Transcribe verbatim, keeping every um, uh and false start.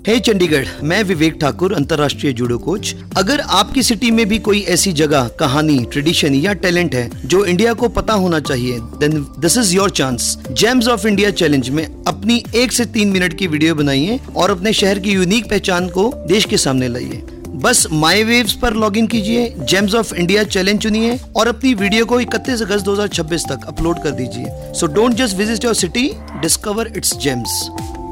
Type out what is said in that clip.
हे चंडीगढ़, मैं विवेक ठाकुर, अंतर्राष्ट्रीय judo coach. अगर आपकी सिटी में भी कोई ऐसी जगह, कहानी, ट्रेडिशन या टैलेंट है जो इंडिया को पता होना चाहिए, then this is your chance. James of India challenge में अपनी एक से तीन मिनट की वीडियो बनाइए और अपने शहर की यूनिक पहचान को देश के सामने लाइए। बस माई वेव्स पर लॉग इन कीजिए, जेम्स ऑफ इंडिया चैलेंज चुनिए और अपनी वीडियो को इकतीस अगस्त दो हज़ार छब्बीस तक अपलोड कर दीजिए। So don't just visit your city, discover it's James.